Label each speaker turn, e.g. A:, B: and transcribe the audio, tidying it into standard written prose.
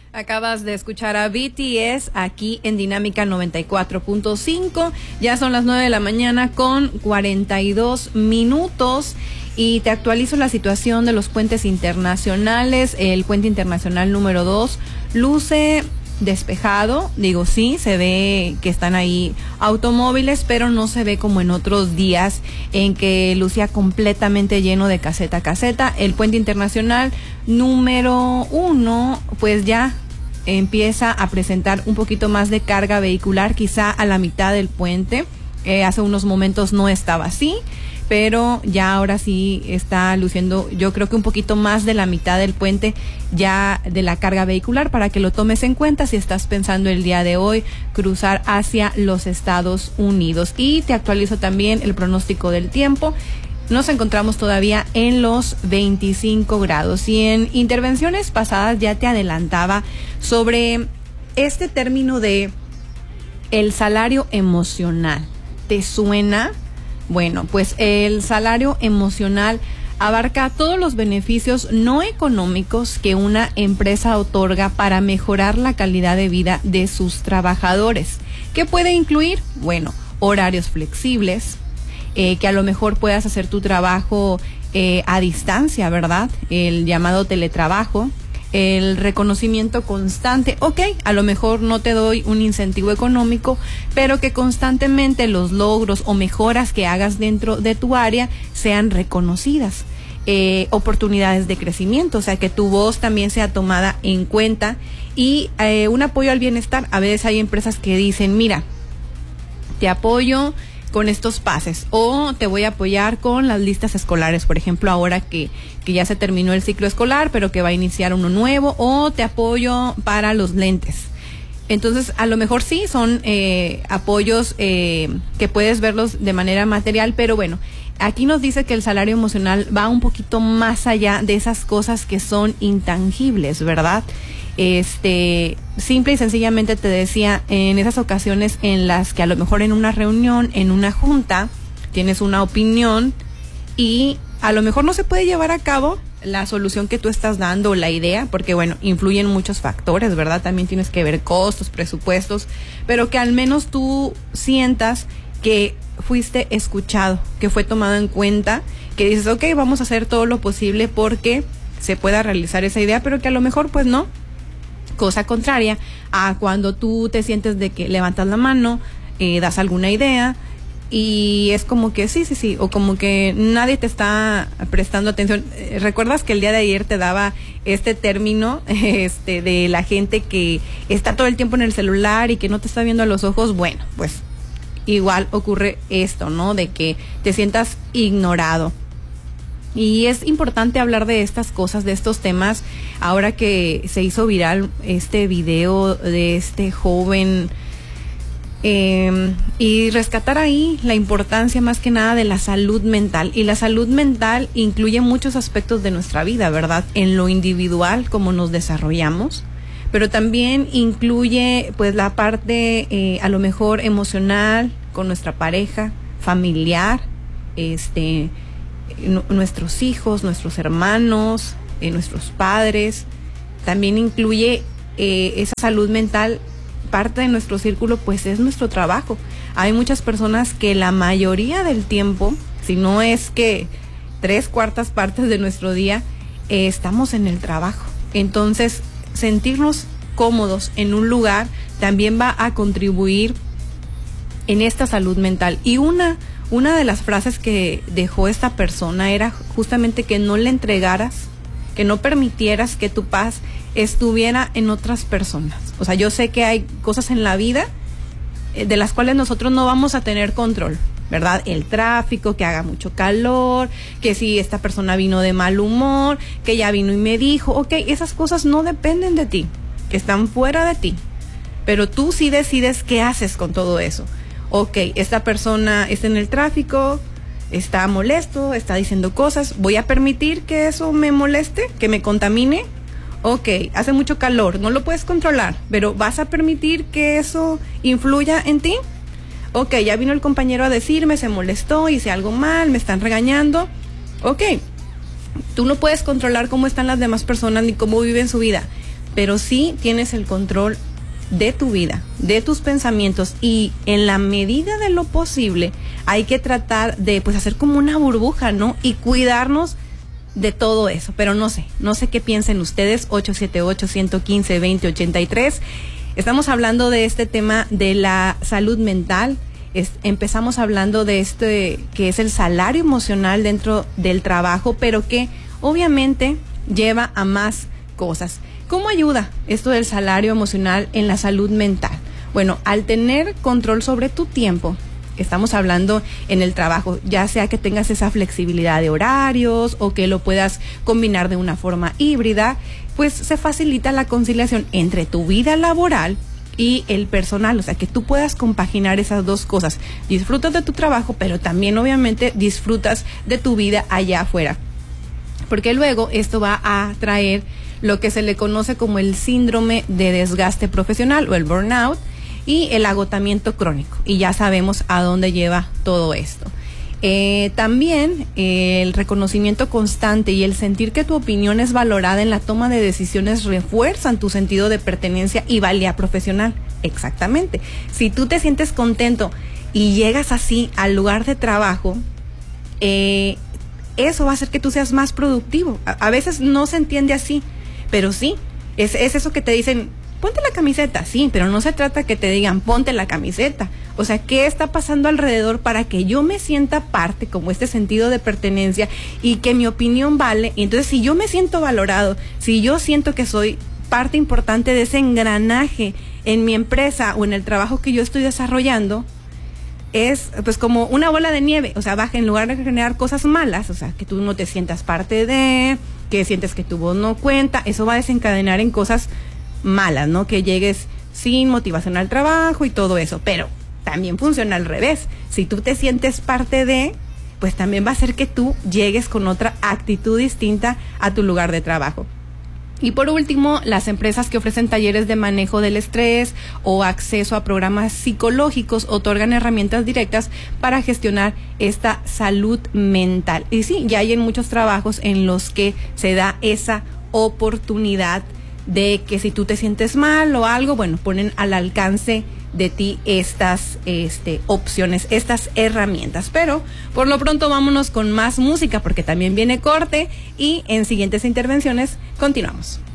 A: Acabas de escuchar a BTS aquí en Dinámica 94.5. Ya son las 9 de la mañana con 42 minutos. Y te actualizo la situación de los puentes internacionales. El puente internacional número 2 luce despejado. Digo, sí, se ve que están ahí automóviles, pero no se ve como en otros días en que lucía completamente lleno de caseta a caseta. El puente internacional número 1, pues ya empieza a presentar un poquito más de carga vehicular, quizá a la mitad del puente. Hace unos momentos no estaba así, pero ya ahora sí está luciendo, yo creo que un poquito más de la mitad del puente ya de la carga vehicular, para que lo tomes en cuenta si estás pensando el día de hoy cruzar hacia los Estados Unidos. Y te actualizo también el pronóstico del tiempo. Nos encontramos todavía en los 25 grados. Y en intervenciones pasadas ya te adelantaba sobre este término de el salario emocional. ¿Te suena? Bueno, pues el salario emocional abarca todos los beneficios no económicos que una empresa otorga para mejorar la calidad de vida de sus trabajadores. ¿Qué puede incluir? Bueno, horarios flexibles, que a lo mejor puedas hacer tu trabajo a distancia, ¿verdad? El llamado teletrabajo. El reconocimiento constante. Ok, a lo mejor no te doy un incentivo económico, pero que constantemente los logros o mejoras que hagas dentro de tu área sean reconocidas. Oportunidades de crecimiento, o sea, que tu voz también sea tomada en cuenta. Y un apoyo al bienestar. A veces hay empresas que dicen, mira, te apoyo con estos pases, o te voy a apoyar con las listas escolares, por ejemplo, ahora que ya se terminó el ciclo escolar, pero que va a iniciar uno nuevo, o te apoyo para los lentes. Entonces, a lo mejor sí son apoyos que puedes verlos de manera material, pero bueno, aquí nos dice que el salario emocional va un poquito más allá de esas cosas que son intangibles, ¿verdad? Simple y sencillamente te decía, en esas ocasiones en las que a lo mejor en una reunión, en una junta, tienes una opinión y a lo mejor no se puede llevar a cabo la solución que tú estás dando o la idea, porque bueno, influyen muchos factores, ¿verdad? También tienes que ver costos, presupuestos, pero que al menos tú sientas que fuiste escuchado, que fue tomado en cuenta, que dices, ok, vamos a hacer todo lo posible porque se pueda realizar esa idea, pero que a lo mejor pues no. Cosa contraria a cuando tú te sientes de que levantas la mano, das alguna idea y es como que sí, o como que nadie te está prestando atención. ¿Recuerdas que el día de ayer te daba este término de la gente que está todo el tiempo en el celular y que no te está viendo a los ojos? Bueno, pues igual ocurre esto, ¿no? De que te sientas ignorado. Y es importante hablar de estas cosas, de estos temas, ahora que se hizo viral este video de este joven, y rescatar ahí la importancia más que nada de la salud mental. Y la salud mental incluye muchos aspectos de nuestra vida, ¿verdad? En lo individual, cómo nos desarrollamos, pero también incluye pues la parte a lo mejor emocional con nuestra pareja, familiar, nuestros hijos, nuestros hermanos, nuestros padres. También incluye esa salud mental. Parte de nuestro círculo pues es nuestro trabajo. Hay muchas personas que la mayoría del tiempo, si no es que 3/4 partes de nuestro día, estamos en el trabajo. Entonces, sentirnos cómodos en un lugar también va a contribuir en esta salud mental. Y una de las frases que dejó esta persona era justamente que no le entregaras, que no permitieras que tu paz estuviera en otras personas. O sea, yo sé que hay cosas en la vida de las cuales nosotros no vamos a tener control, ¿verdad? El tráfico, que haga mucho calor, que si esta persona vino de mal humor, que ya vino y me dijo, ok, esas cosas no dependen de ti, que están fuera de ti, pero tú sí decides qué haces con todo eso. Ok, esta persona está en el tráfico, está molesto, está diciendo cosas, ¿voy a permitir que eso me moleste, que me contamine? Ok, hace mucho calor, no lo puedes controlar, pero ¿vas a permitir que eso influya en ti? Ok, ya vino el compañero a decirme, se molestó, hice algo mal, me están regañando. Ok, tú no puedes controlar cómo están las demás personas ni cómo viven su vida, pero sí tienes el control de tu vida, de tus pensamientos, y en la medida de lo posible hay que tratar de pues hacer como una burbuja, ¿no? Y cuidarnos de todo eso, pero no sé qué piensen ustedes. 878-115-2083. Estamos hablando de este tema de la salud mental. Empezamos hablando de que es el salario emocional dentro del trabajo, pero que obviamente lleva a más cosas. ¿Cómo ayuda esto del salario emocional en la salud mental? Bueno, al tener control sobre tu tiempo, estamos hablando en el trabajo, ya sea que tengas esa flexibilidad de horarios o que lo puedas combinar de una forma híbrida, pues se facilita la conciliación entre tu vida laboral y el personal, o sea, que tú puedas compaginar esas dos cosas. Disfrutas de tu trabajo, pero también obviamente disfrutas de tu vida allá afuera. Porque luego esto va a traer lo que se le conoce como el síndrome de desgaste profesional o el burnout y el agotamiento crónico. Y ya sabemos a dónde lleva todo esto. También el reconocimiento constante y el sentir que tu opinión es valorada en la toma de decisiones refuerzan tu sentido de pertenencia y valía profesional. Exactamente. Si tú te sientes contento y llegas así al lugar de trabajo, eso va a hacer que tú seas más productivo. A veces no se entiende así, pero sí, es eso que te dicen, ponte la camiseta, sí, pero no se trata que te digan, ponte la camiseta. O sea, ¿qué está pasando alrededor para que yo me sienta parte, como este sentido de pertenencia, y que mi opinión vale? Y entonces, si yo me siento valorado, si yo siento que soy parte importante de ese engranaje en mi empresa o en el trabajo que yo estoy desarrollando, es pues como una bola de nieve. O sea, baja, en lugar de generar cosas malas, o sea, que tú no te sientas parte de, que sientes que tu voz no cuenta, eso va a desencadenar en cosas malas, ¿no? Que llegues sin motivación al trabajo y todo eso. Pero también funciona al revés. Si tú te sientes parte de, pues también va a hacer que tú llegues con otra actitud distinta a tu lugar de trabajo. Y por último, las empresas que ofrecen talleres de manejo del estrés o acceso a programas psicológicos otorgan herramientas directas para gestionar esta salud mental. Y sí, ya hay en muchos trabajos en los que se da esa oportunidad de que si tú te sientes mal o algo, bueno, ponen al alcance de ti estas opciones, estas herramientas. Pero por lo pronto vámonos con más música, porque también viene corte y en siguientes intervenciones continuamos.